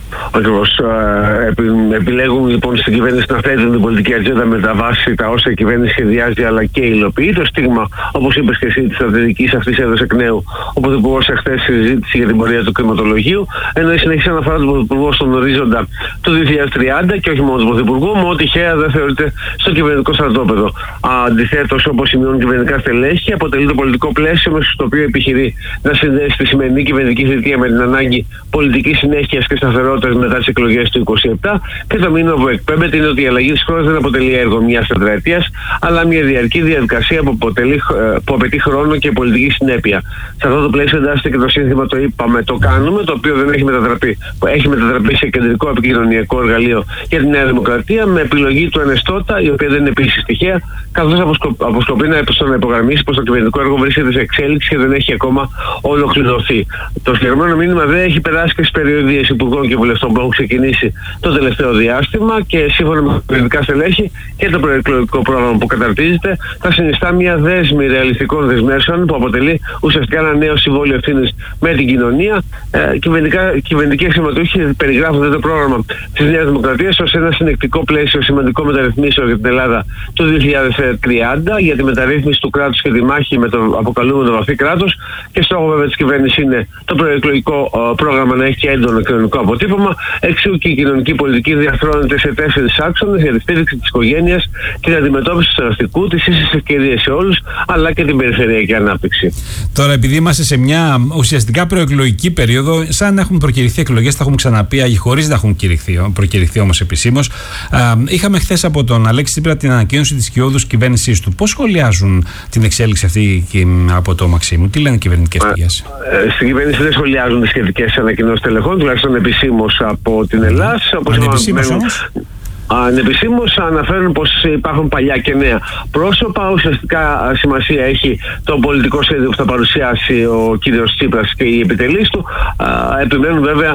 Ακριβώς. Επιλέγουν λοιπόν στην κυβέρνηση να θέτουν την πολιτική ατζέντα με τα βάση τα όσα η κυβέρνηση σχεδιάζει αλλά και υλοποιεί. Το στίγμα, όπως είπες και εσύ, της στρατηγικής αυτής έδωσε εκ νέου ο Πρωθυπουργός εχθές στη συζήτηση για την πορεία του κλιματολογίου, ενώ η συνεχής αναφορά του Πρωθυπουργού στον ορίζοντα του 2030 και όχι μόνο του Πρωθυπουργού, με ό,τι τυχαία δεν θεωρείται στο κυβερνητικό στρατόπεδο. Αντιθέτως, όπως σημειώνουν κυβερνητικά στελέχη, αποτελεί το πολιτικό πλαίσιο μέσα στο οποίο επιχειρεί να συνδέσει τη σημερινή κυβερνητική θητεία με την ανάγκη πολιτικής συνέχειας και σταθερότητας μετά τις εκλογές του 2027, και το μήνυμα που εκπέμπεται είναι ότι η αλλαγή της χώρας δεν αποτελεί έργο μιας τετραετίας, αλλά μια διαρκή διαδικασία που απαιτεί χρόνο και πολιτική συνέπεια. Σε αυτό το πλαίσιο εντάσσεται και το σύνθημα το είπαμε, το κάνουμε, το οποίο δεν έχει μετατραπεί. Έχει μετατραπεί σε κεντρικό επικοινωνιακό εργαλείο για τη Νέα Δημοκρατία, με επιλογή του Ενεστώτα, η οποία δεν είναι επίσης τυχαία, καθώς αποσκοπεί να υπογραμμίσει πως το κυβερνητικό έργο βρίσκεται σε εξέλιξη και δεν έχει ακόμα ολοκληρωθεί. Το συγκεκριμένο μήνυμα δεν έχει περάσει και στις περιοδίες υπουργών και βουλευτών που έχουν ξεκινήσει το τελευταίο διάστημα, και σύμφωνα με τα κυβερνητικά στελέχη και το προεκλογικό πρόγραμμα που καταρτίζεται, θα συνιστά μια δέσμη ρεαλιστικών δεσμεύσεων που αποτελεί ουσιαστικά ένα νέο συμβόλαιο ευθύνης με την κοινωνία. Κυβερνητικοί αξιωματούχοι περιγράφουν το πρόγραμμα της Νέας Δημοκρατίας ως ένα συνεκτικό πλαίσιο σημαντικό μεταρρυθμίσεων για την Ελλάδα του 2030 για τη μεταρρύθμιση του κράτους και τη μάχη με το αποκαλούμενο βαθύ κράτος, και στόχο βέβαια της κυβέρνησης είναι το προεκλογικό πρόγραμμα να έχει έντονο κοινωνικό αποτύπωμα. Εξού και η κοινωνική πολιτική διαρθρώνεται σε 4 άξονες για τη στήριξη της οικογένειας, την αντιμετώπιση του εραστικού, τις ίσες ευκαιρίες σε όλους, αλλά και την περιφερειακή ανάπτυξη. Τώρα, επειδή είμαστε σε μια ουσιαστικά προεκλογική περίοδο, σαν να έχουν προκηρυχθεί εκλογές, τα έχουμε ξαναπεί, χωρίς να έχουν προκηρυχθεί όμως επισήμως, είχαμε χθες από τον Αλέξη Τσίπρα την ανακοίνωση της σκιώδους κυβέρνησής του. Πώς σχολιάζουν την εξέλιξη αυτή από το Μαξίμου, τι λένε οι κυβερνητικές πηγές? Στην κυβέρνηση δεν σχολιάζουν τις σχετικές ανακοινώσεις τελεχών, τουλάχιστον επισήμως από την Ελλάδα. Ανεπισήμως όμως? Ανεπισήμως αναφέρουν πως υπάρχουν παλιά και νέα πρόσωπα. Ουσιαστικά σημασία έχει το πολιτικό σχέδιο που θα παρουσιάσει ο κύριος Τσίπρας και οι επιτελείς του. Επιμένουν βέβαια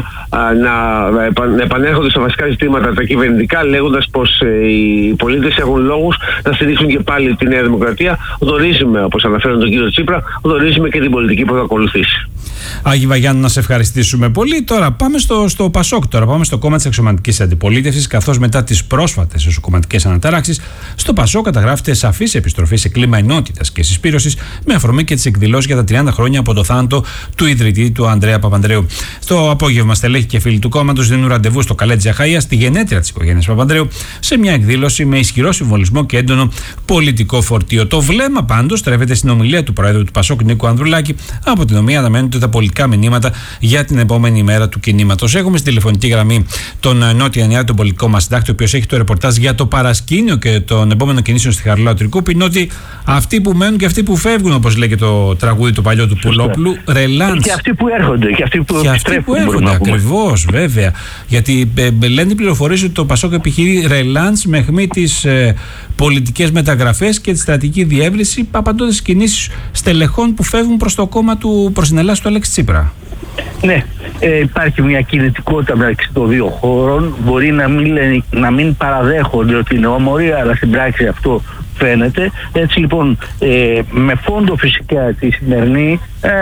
να επανέρχονται στα βασικά ζητήματα τα κυβερνητικά, λέγοντας πως οι πολίτες έχουν λόγους να στηρίξουν και πάλι τη Νέα Δημοκρατία. Γνωρίζουμε, όπως αναφέρουν τον κύριο Τσίπρα, γνωρίζουμε και την πολιτική που θα ακολουθήσει. Άγι Βαγιάννου, να σε ευχαριστήσουμε πολύ. Τώρα πάμε στο Πασόκ, πάμε στο κόμμα της αξιωματικής αντιπολίτευσης, καθώς μετά τις πρόσφατες εσωκομματικές αναταράξεις, στο Πασόκ καταγράφεται σαφής επιστροφή σε κλίμα ενότητας και συσπήρωσης, με αφορμή και τις εκδηλώσεις για τα 30 χρόνια από το θάνατο του ιδρυτή του Ανδρέα Παπανδρέου. Στο απόγευμα, στελέχη και φίλοι του κόμματος δίνουν ραντεβού στο Καλέτζι Αχαΐα, στη γενέτρια της οικογένειας Παπανδρέου, σε μια εκδήλωση με ισχυρό συμβολισμό και έντονο πολιτικό φορτίο. Το βλέμμα πάντως στρέφεται στην ομιλία του Προέδρου του Πασόκ, Νίκου Ανδρουλάκη, από την οποία αναμένονται τα πολιτικά μηνύματα για την επόμενη μέρα του κινήματος. Έχουμε στη τηλεφωνική γραμμή τον Νότια Νιάρη, τον πολιτικό μας συντάκτη, ο οποίος έχει το ρεπορτάζ για το παρασκήνιο και των επόμενων κινήσεων στη Χαριλάου Τρικούπη. Είναι ότι αυτοί που μένουν και αυτοί που φεύγουν, όπως λέει και το τραγούδι του παλιού του Πουλόπουλου, ρελάνς. Και αυτοί που έρχονται, και αυτοί που έρχονται. Ακριβώς, βέβαια. Γιατί λένε οι πληροφορίες ότι το Πασόκ επιχειρεί ρελάνς με αιχμή τις πολιτικές μεταγραφές και τη στρατηγική διεύρυνση, απαντώντας στις κινήσεις στελεχών που φεύγουν προς το κόμμα του, προς την Ελλάδα του Αλέξη Τσίπρα. Ναι, υπάρχει μια κινητικότητα μεταξύ των δύο χώρων. Μπορεί να μην παραδέχονται ότι είναι όμορφη, αλλά στην πράξη αυτό φαίνεται. Έτσι λοιπόν, με φόντο φυσικά τη σημερινή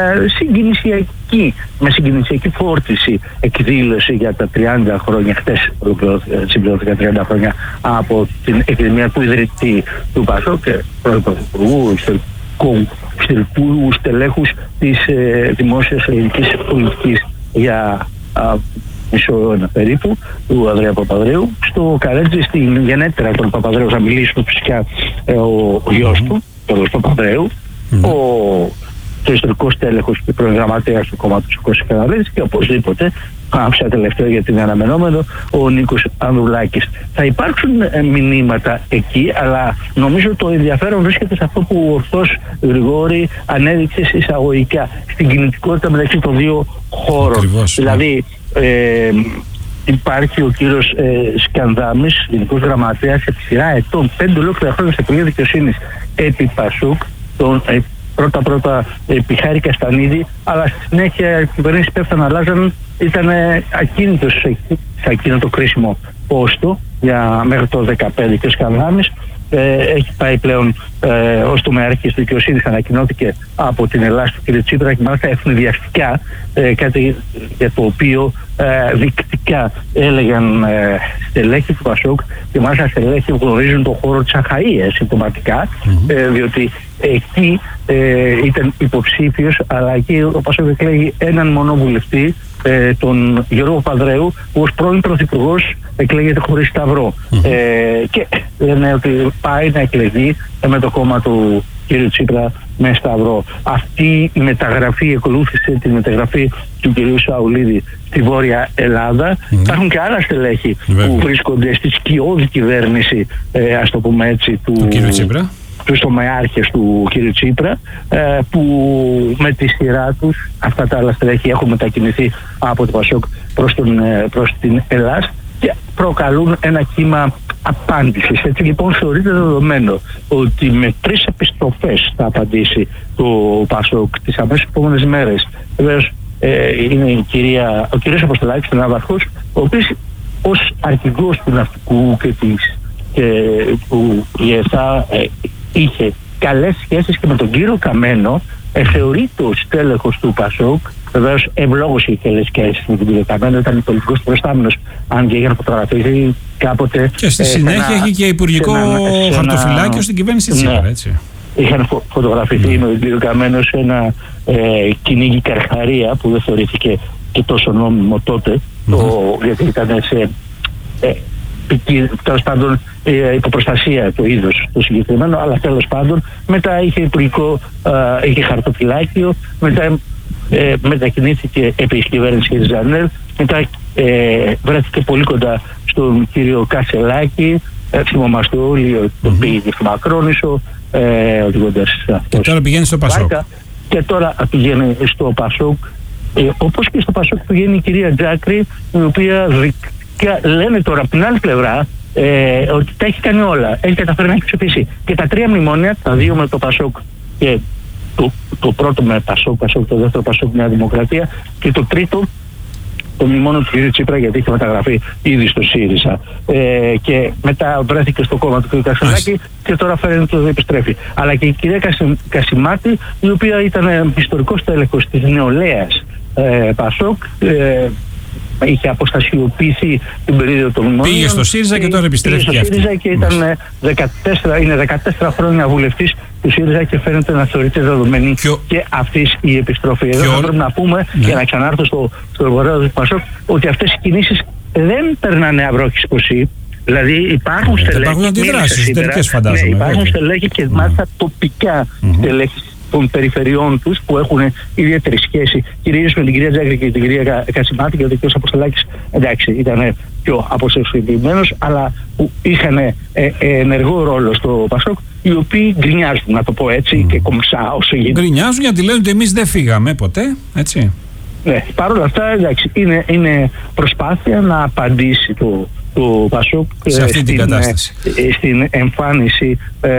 με συγκινησιακή φόρτιση εκδήλωση για τα 30 χρόνια, χτες συμπληρώθηκαν 30 χρόνια από την εκδημία του ιδρυτή του Πασόκ και πρωθυπουργού, εξωτερικού στελέχους της δημόσιας ελληνικής πολιτικής για μισό αιώνα περίπου, του Ανδρέα Παπανδρέου, στο Καλέτζι, στην γενέτερα των Παπανδρέου. Θα μιλήσουμε φυσικά ο γιος του, τον Παπανδρέου, το ιστορικό τέλεχος και προγραμματέας του κόμματος ο Κώστας Καραμαλής, και οπωσδήποτε, άφησα τελευταίο γιατί είναι αναμενόμενο, ο Νίκος Ανδρουλάκης. Θα υπάρξουν μηνύματα εκεί, αλλά νομίζω το ενδιαφέρον βρίσκεται σε αυτό που ο ορθός Γρηγόρη ανέδειξε εισαγωγικά, στην κινητικότητα μεταξύ των δύο χώρων. Ακριβώς, δηλαδή, υπάρχει ο κύριος Σκανδάμης, γενικός γραμματέας, επί σειρά ετών, 5 ολόκληρα χρόνια στην Υπουργεία Δικαιοσύνης επί Πασούκ, πρώτα επί Χάρη Καστανίδη, αλλά στη συνέχεια οι κυβερνήσεις πέφτανε, αλλάζαν, ήταν ακίνητος σε εκείνο το κρίσιμο πόστο μέχρι το 2015 και ο Σκανδάμης, έχει πάει πλέον ως τομεάρχης δικαιοσύνης, ανακοινώθηκε από την Ελλάδα του κ. Τσίπρα, και μάλιστα ευνηδιαστικά, κάτι για το οποίο δεικτικά έλεγαν στελέχη του Πασόκ, και μάλιστα στελέχη που γνωρίζουν τον χώρο της Αχαΐας συμπτωματικά, διότι εκεί ήταν υποψήφιος, αλλά εκεί ο Πασόκ εκλέγει έναν μόνο βουλευτή, τον Γιώργο Παπανδρέου, που ως πρώην πρωθυπουργός εκλέγεται χωρίς σταυρό. Και λένε ότι πάει να εκλεγεί με το κόμμα του κ. Τσίπρα με σταυρό. Αυτή η μεταγραφή ακολούθησε τη μεταγραφή του κ. Σαουλίδη στη Βόρεια Ελλάδα. Υπάρχουν και άλλα στελέχη που βρίσκονται στη σκιώδη κυβέρνηση, ας το πούμε έτσι, του κ. Τσίπρα, τους τομεάρχες του κ. Τσίπρα, που με τη σειρά τους αυτά τα άλλα στελέχη έχουν μετακινηθεί από το Πασόκ προς την Ελλάδα και προκαλούν ένα κύμα απάντησης. Έτσι λοιπόν θεωρείται δεδομένο ότι με 3 επιστροφές θα απαντήσει το Πασόκ τις αμέσως επόμενες μέρες. Βεβαίως είναι ο κ. Αποστολάκης, ο ναύαρχος, ο οποίος ως αρχηγός του ναυτικού και του ΙΕΘΑ είχε καλές σχέσεις και με τον κύριο Καμένο, θεωρείται ως στέλεχος του Πασόκ. Βεβαίως ευλόγως είχε καλές σχέσεις με τον κύριο Καμένο, ήταν πολιτικός προστάμενος, αν και είχαν φωτογραφηθεί κάποτε. Και στη συνέχεια είχε και υπουργικό χαρτοφυλάκιο στην κυβέρνηση Τσίπρα, έτσι. Είχαν φωτογραφηθεί με τον κύριο Καμένο σε ένα κυνήγι Καρχαρία που δεν θεωρήθηκε και τόσο νόμιμο τότε, γιατί ήταν σε τέλος πάντων υποπροστασία το είδος το συγκεκριμένο, αλλά τέλος πάντων μετά είχε είχε χαρτοφυλάκιο, μετά μετακινήθηκε επί της κυβέρνησης Ζανέλ, μετά βρέθηκε πολύ κοντά στον κύριο Κασελάκη, θυμόμαστε όλοι ότι πήγε στο Μακρόνησο, και τώρα πηγαίνει στο Πασόκ. Και τώρα πηγαίνει στο Πασόκ, όπως και στο Πασόκ πηγαίνει η κυρία Τζάκρη, η οποία λένε τώρα από την άλλη πλευρά ότι τα έχει κάνει όλα. Έχει καταφέρει να έχει ψηφίσει και τα 3 μνημόνια, τα 2 με το Πασόκ και το πρώτο με Πασόκ, το δεύτερο Πασόκ Νέα Δημοκρατία, και το τρίτο το μνημόνιο του κ. Τσίπρα, γιατί είχε μεταγραφεί ήδη στο ΣΥΡΙΖΑ. Και μετά βρέθηκε στο κόμμα του κ. Κασελάκη και τώρα φαίνεται ότι επιστρέφει. Αλλά και η κυρία Κασιμάτη, η οποία ήταν ιστορικός τέλεχος της νεολαίας Πασόκ, είχε αποστασιοποιηθεί την περίοδο των μνημονίων. Πήγε στο ΣΥΡΙΖΑ και τώρα επιστρέφει και αυτή. Και ήταν 14 χρόνια βουλευτής του ΣΥΡΙΖΑ και φαίνεται να θεωρείται δεδομένη και αυτή η επιστροφή. Εδώ πρέπει να πούμε, για να ξανάρθω στο εργοδότη του Πασόκ, ότι αυτές οι κινήσεις δεν περνάνε αυρόχισποσή. Δηλαδή υπάρχουν στελέχη. Υπάρχουν αντιδράσεις εσωτερικές, φαντάζομαι. Υπάρχουν στελέχη και μάλιστα τοπικά στελέχη των περιφερειών τους που έχουν ιδιαίτερη σχέση, κυρίως με την κυρία Τζάκρη και την κυρία Κασιμάτη, και ο κ. Αποστολάκης, εντάξει, ήταν πιο αποσυστημένος, αλλά που είχαν ενεργό ρόλο στο Πασόκ, οι οποίοι γκρινιάζουν, να το πω έτσι, και κομψά όσο γίνεται. Γκρινιάζουν γιατί λένε ότι εμείς δεν φύγαμε ποτέ, έτσι. Ναι, παρόλα αυτά, εντάξει, είναι προσπάθεια να απαντήσει το Πασόκ στην εμφάνιση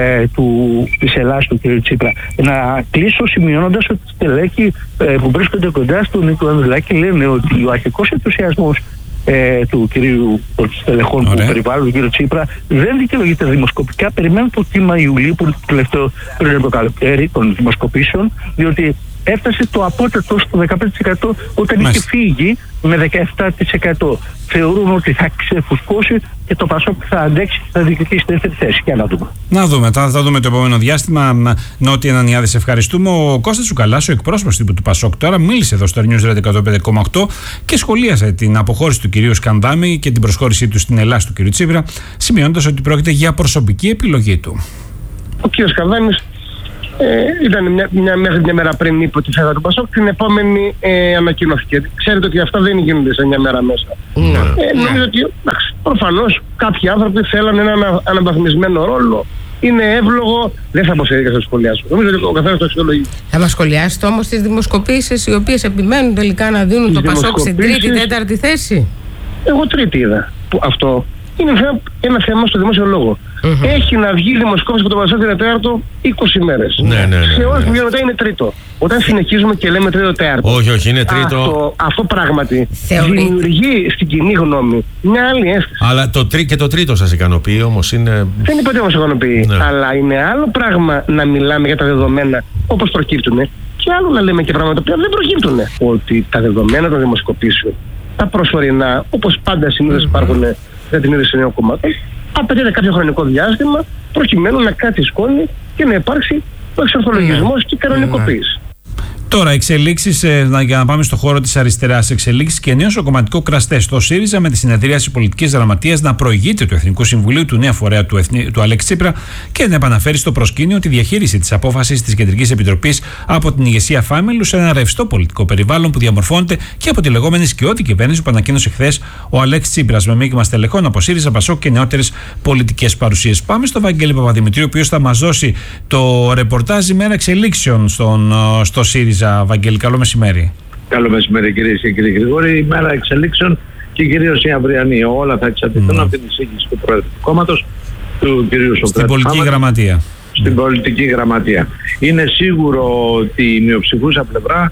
της Ελλάδας του κ. Τσίπρα. Να κλείσω σημειώνοντας ότι οι στελέχοι που βρίσκονται κοντά στον Νίκο Ανδρουλάκη λένε ότι ο αρχικός ενθουσιασμός του κυρίου των στελεχών που περιβάλλουν τον κ. Τσίπρα δεν δικαιολογείται δημοσκοπικά. Περιμένουν το κύμα Ιουλίου, που είναι το τελευταίο πριν από το καλοκαίρι των δημοσκοπήσεων, διότι έφτασε το απότατο στο 15% όταν είχε φύγει με 17%. Θεωρούν ότι θα ξεφουσκώσει και το Πασόκ θα αντέξει και θα διεκδικήσει τη δεύτερη θέση. Για να δούμε. Να δούμε, θα δούμε το επόμενο διάστημα. Νότια Ανανιάδη, σε ευχαριστούμε. Ο Κώστας Τσουκαλάς, ο εκπρόσωπος του Πασόκ, τώρα μίλησε εδώ στο News Radio 105,8 και σχολίασε την αποχώρηση του κυρίου Σκανδάμη και την προσχώρησή του στην Ελλάδα του κυρίου Τσίπρα, σημειώνοντας ότι πρόκειται για προσωπική επιλογή του. Ο κύριος Σκανδάμης ήταν μέχρι μια μέρα πριν είπε ότι θα έδωσε το Πασόκ, την επόμενη ανακοινώθηκε. Ξέρετε ότι αυτά δεν γίνονται σε μια μέρα μέσα. Νομίζω ότι προφανώς κάποιοι άνθρωποι θέλουν έναν αναβαθμισμένο ρόλο. Είναι εύλογο, δεν θα πω σε να σχολιάσω. Νομίζω ότι ο καθένας το αξιολογεί. Θα μας σχολιάσετε όμως τις δημοσκοπήσεις οι οποίες επιμένουν τελικά να δίνουν το Πασόκ στην τρίτη, τέταρτη θέση? Εγώ τρίτη είδα. Αυτό είναι ένα θέμα στο δημόσιο λόγο. Έχει να βγει δημοσκόπηση από το Πασόκ είναι τέταρτο 20 μέρες. Σε όλες τις βγαίνουν μετά είναι τρίτο. Όταν συνεχίζουμε και λέμε τρίτο τέταρτο. Όχι, είναι τρίτο. Αυτό πράγματι δημιουργεί στην κοινή γνώμη μια άλλη αίσθηση. Αλλά και το τρίτο σας ικανοποιεί όμως είναι. Δεν είπα ότι μας ικανοποιεί. Αλλά είναι άλλο πράγμα να μιλάμε για τα δεδομένα όπως προκύπτουν. Και άλλο να λέμε και πράγματα που δεν προκύπτουν. Ότι τα δεδομένα των δημοσκοπήσεων, τα προσωρινά, όπως πάντα συνήθως υπάρχουν για την ίδρυση νέων κομμάτων, απαιτείται κάποιο χρονικό διάστημα προκειμένου να κάτσει η σκόνη και να υπάρξει ο εξορθολογισμός και η κανονικοποίηση. Τώρα, εξελίξεις, για να πάμε στο χώρο της αριστεράς, εξελίξεις και νέο στο κομματικό κραστές. Το ΣΥΡΙΖΑ με τη συνεδρίαση πολιτικής γραμματείας να προηγείται του Εθνικού Συμβουλίου του νέου φορέα του Αλέξη Τσίπρα και να επαναφέρει στο προσκήνιο τη διαχείριση της απόφασης της Κεντρικής Επιτροπής από την ηγεσία Φάμελου σε ένα ρευστό πολιτικό περιβάλλον που διαμορφώνεται και από τη λεγόμενη σκιώδη κυβέρνηση που ανακοίνωσε χθες ο Αλέξης Τσίπρας με μείγμα στελεχών από ΣΥΡΙΖΑ, ΠΑΣΟΚ και νεότερες πολιτικές παρουσίες. Πάμε στο Βαγγέλη Παπαδημητρίου, ο οποίος θα μας δώσει το ρεπορτάζ ημέρα εξελίξεων στο ΣΥΡΙΖΑ. Βαγγέλη, καλό μεσημέρι. Καλό μεσημέρι, κυρίες και κύριοι Γρηγόρη. Η μέρα εξελίξεων και κυρίως η αυριανή. Όλα θα εξαρτηθούν από την εισήγηση του Πρόεδρου του κόμματος, του κ. Σοκράτη. Στην πολιτική γραμματεία. Στην πολιτική γραμματεία. Είναι σίγουρο ότι η μειοψηφούσα πλευρά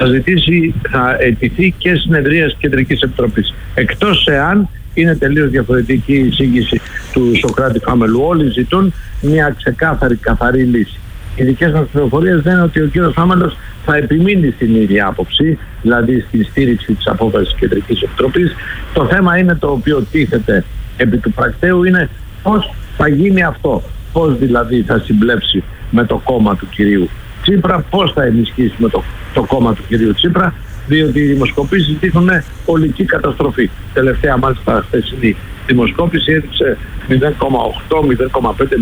θα αιτηθεί και συνεδρίας Κεντρικής Επιτροπής. Εκτός εάν είναι τελείως διαφορετική η εισήγηση του Σοκράτη Φάμελου. Όλοι ζητούν μια ξεκάθαρη, καθαρή λύση. Οι δικές μας πληροφορίες λένε ότι ο κ. Φάμελος θα επιμείνει στην ίδια άποψη, δηλαδή στη στήριξη της απόφασης της Κεντρικής Επιτροπής. Το θέμα είναι το οποίο τίθεται επί του πρακτέου είναι πώς θα γίνει αυτό. Πώς δηλαδή θα συμπλέψει με το κόμμα του κυρίου Τσίπρα, πώς θα ενισχύσει με το κόμμα του κυρίου Τσίπρα, διότι οι δημοσκοπήσεις δείχνουν ολική καταστροφή. Τελευταία μάλιστα χθεσινή δημοσκόπηση έδειξε 0,8, 0,5,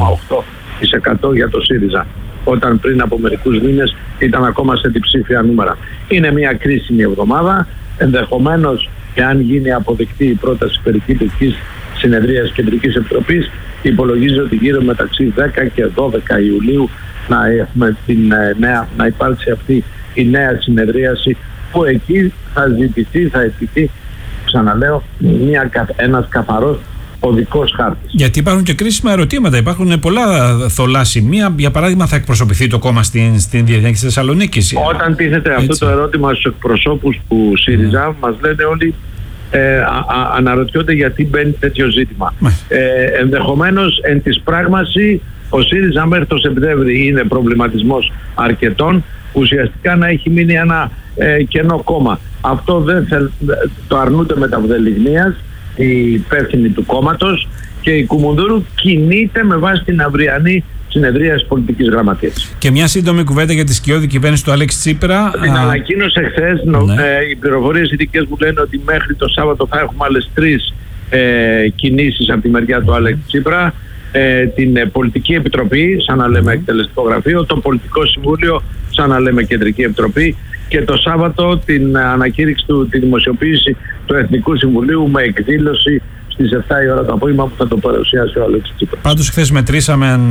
0,8% για το ΣΥΡΙΖΑ, όταν πριν από μερικούς μήνες ήταν ακόμα σε διψήφια νούμερα. Είναι μια κρίσιμη εβδομάδα. Ενδεχομένως, εάν γίνει αποδεκτή η πρόταση περί κεντρικής συνεδρίας Κεντρικής Επιτροπής, υπολογίζει ότι γύρω μεταξύ 10 και 12 Ιουλίου να έχουμε να υπάρξει αυτή η νέα συνεδρίαση, που εκεί θα ζητηθεί, θα αιτηθεί, ξαναλέω, ένας καθαρός οδικός χάρτης. Γιατί υπάρχουν και κρίσιμα ερωτήματα, υπάρχουν πολλά θολά σημεία. Για παράδειγμα, θα εκπροσωπηθεί το κόμμα στην Διεθνή της Θεσσαλονίκης? Όταν τίθεται αυτό το ερώτημα στους εκπροσώπους του ΣΥΡΙΖΑ, μας λένε όλοι, αναρωτιόνται γιατί μπαίνει τέτοιο ζήτημα. Ενδεχομένως, εν της πράγμαση, ο ΣΥΡΙΖΑ μέχρι το Σεπτέμβρη είναι προβληματισμός αρκετών, ουσιαστικά να έχει μείνει ένα κενό κόμμα. Αυτό το αρνούνται με τα βδελιγνίας η υπεύθυνη του κόμματος, και η Κουμουνδούρου κινείται με βάση την αυριανή συνεδρία της πολιτικής γραμματείας. Και μια σύντομη κουβέντα για τη σκιώδη κυβέρνηση του Αλέξη Τσίπρα. Την ανακοίνωσε χθες. Οι πληροφορίες ειδικές μου λένε ότι μέχρι το Σάββατο θα έχουμε άλλες 3 κινήσεις από τη μεριά του Αλέξη Τσίπρα. Την πολιτική επιτροπή, σαν να λέμε εκτελεστικό γραφείο, το πολιτικό συμβούλιο, σαν να λέμε κεντρική επιτροπή, και το Σάββατο την ανακήρυξη τη δημοσιοποίηση του Εθνικού Συμβουλίου με εκδήλωση στις 7 η ώρα το απόγευμα, που θα το παρουσιάσει ο Αλέξης Τσίπρας. Πάντως χθες μετρήσαμε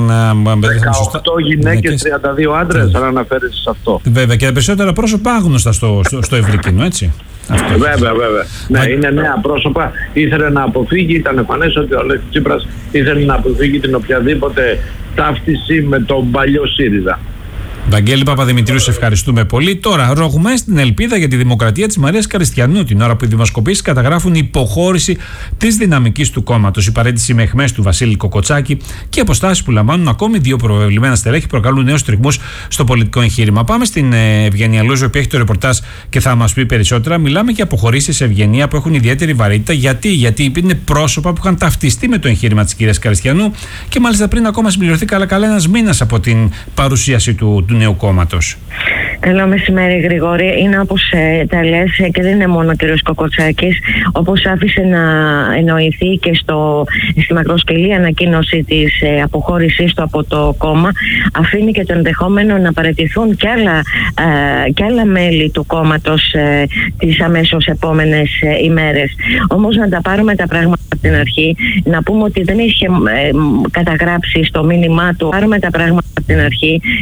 18 γυναίκες, 32 άντρες, αν αναφέρεσαι σε αυτό. Βέβαια, και τα περισσότερα πρόσωπα άγνωστα στο ευρύ κοινό, έτσι. Αυτό. Βέβαια. Ναι, είναι νέα πρόσωπα. Ήθελε να αποφύγει, ήταν εμφανές ότι ο Αλέξης Τσίπρας ήθελε να αποφύγει την οποιαδήποτε ταύτιση με τον παλιό ΣΥΡΙΖΑ. Βαγγέλη Παπαδημητρίου, σε ευχαριστούμε πολύ. Τώρα, ρογούμε στην ελπίδα για τη δημοκρατία της Μαρίας Καριστιανού, την ώρα που οι δημοσκοπήσεις καταγράφουν υποχώρηση της δυναμικής του κόμματος. Η παρέτηση με αιχμές του Βασίλη Κοκοτσάκη και αποστάσεις που λαμβάνουν ακόμη 2 προβεβλημένα στελέχη προκαλούν νέους τριγμούς στο πολιτικό εγχείρημα. Πάμε στην Ευγενία Λούζο, που έχει το ρεπορτάζ και θα μας πει περισσότερα. Μιλάμε για αποχωρήσεις, Ευγενία, που έχουν ιδιαίτερη βαρύτητα. Γιατί είναι πρόσωπα που είχαν ταυτιστεί με το εγχείρημα της κυρίας Καριστιανού και μάλιστα πριν ακόμα συμπληρωθεί καλά ένας μήνας από την παρουσίαση του νέου κόμματος. Καλό μεσημέρι, Γρηγόρη. Είναι όπως τα λες, και δεν είναι μόνο ο κ. Κοκοτσάκης. Όπως άφησε να εννοηθεί και στη μακροσκελή ανακοίνωση της αποχώρησής του από το κόμμα, αφήνει και το ενδεχόμενο να παραιτηθούν και άλλα μέλη του κόμματος τις αμέσως επόμενες ημέρες. Όμως να τα πάρουμε τα πράγματα από την αρχή, να πούμε ότι δεν είχε καταγράψει στο μήνυμά του, πάρουμε τα πράγματα από την αρχή,